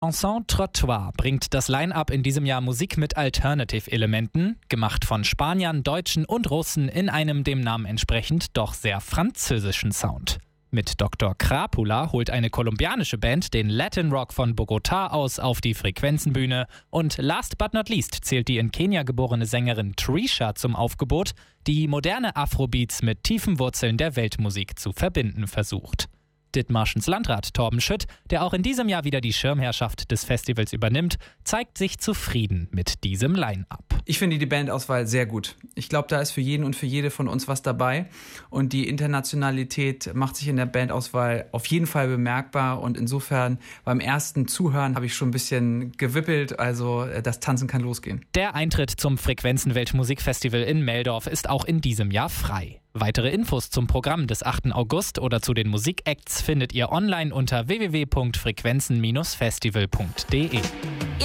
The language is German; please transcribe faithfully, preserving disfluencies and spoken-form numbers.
Chanson Trottoir bringt das Line-Up in diesem Jahr Musik mit Alternative-Elementen, gemacht von Spaniern, Deutschen und Russen in einem dem Namen entsprechend doch sehr französischen Sound. Mit Doktor Crápula holt eine kolumbianische Band den Latin Rock von Bogotá aus auf die Frequenzenbühne und last but not least zählt die in Kenia geborene Sängerin Trisha zum Aufgebot, die moderne Afrobeats mit tiefen Wurzeln der Weltmusik zu verbinden versucht. Dithmarschens Landrat Torben Schütt, der auch in diesem Jahr wieder die Schirmherrschaft des Festivals übernimmt, zeigt sich zufrieden mit diesem Line-Up. Ich finde die Bandauswahl sehr gut. Ich glaube, da ist für jeden und für jede von uns was dabei. Und die Internationalität macht sich in der Bandauswahl auf jeden Fall bemerkbar. Und insofern beim ersten Zuhören habe ich schon ein bisschen gewippelt. Also das Tanzen kann losgehen. Der Eintritt zum Frequenzen-Weltmusikfestival in Meldorf ist auch in diesem Jahr frei. Weitere Infos zum Programm des achten August oder zu den Musikacts findet ihr online unter w w w punkt frequenzen Bindestrich festival punkt d e.